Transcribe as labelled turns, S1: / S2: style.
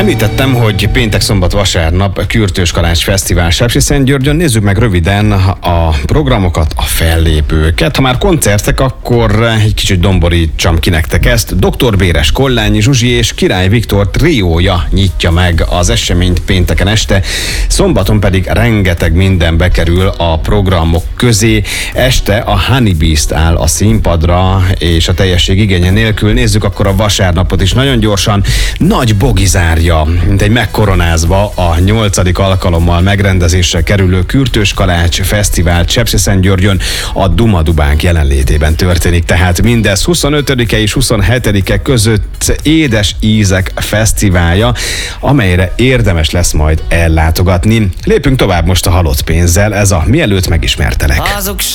S1: Említettem, hogy péntek, szombat, vasárnap Kürtős Kalács Fesztivál Sepsiszentgyörgyön. Nézzük meg röviden a programokat, a fellépőket. Ha már koncertek, akkor egy kicsit domborítsam ki nektek ezt. Dr. Béres, Kollányi Zsuzsi és Király Viktor triója nyitja meg az eseményt pénteken este. Szombaton pedig rengeteg minden bekerül a programok közé. Este a Honey Beast áll a színpadra, és a teljesség igénye nélkül. Nézzük akkor a vasárnapot is nagyon gyorsan. Nagy Bogi zárja, mint egy megkoronázva a 8. alkalommal megrendezésre kerülő Kürtős Kalács Fesztivál Sepsiszentgyörgyön a Duma Dubánk jelenlétében történik. Tehát mindez 25-e és 27-e között Édes Ízek Fesztiválja, amelyre érdemes lesz majd ellátogatni. Lépünk tovább most a halott pénzzel, ez a Mielőtt megismertelek.